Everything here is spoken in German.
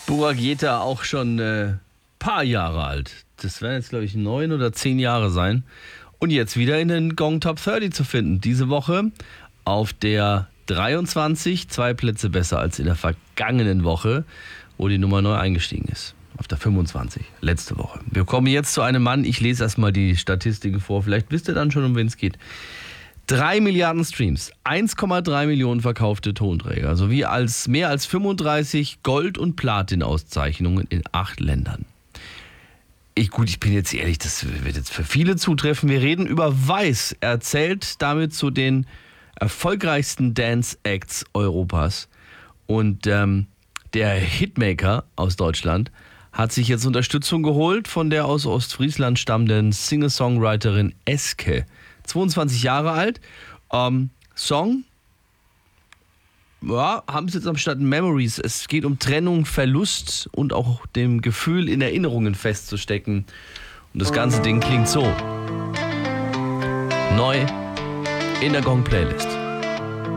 Burak Yeta auch schon paar Jahre alt. Das werden jetzt, glaube ich, 9 oder 10 Jahre sein. Und jetzt wieder in den Gong Top 30 zu finden. Diese Woche auf der 23, 2 Plätze besser als in der vergangenen Woche, wo die Nummer neu eingestiegen ist. Auf der 25, letzte Woche. Wir kommen jetzt zu einem Mann, ich lese erstmal die Statistiken vor, vielleicht wisst ihr dann schon, um wen es geht. 3 Milliarden Streams, 1,3 Millionen verkaufte Tonträger, sowie mehr als 35 Gold- und Platin-Auszeichnungen in 8 Ländern. Ich bin jetzt ehrlich, das wird jetzt für viele zutreffen. Wir reden über Weiß. Er zählt damit zu den erfolgreichsten Dance-Acts Europas. Und der Hitmaker aus Deutschland hat sich jetzt Unterstützung geholt von der aus Ostfriesland stammenden Singer-Songwriterin Eske. 22 Jahre alt. Song, ja, haben sie jetzt am Start Memories. Es geht um Trennung, Verlust und auch dem Gefühl, in Erinnerungen festzustecken. Und das ganze Ding klingt so. Neu in der Gong-Playlist.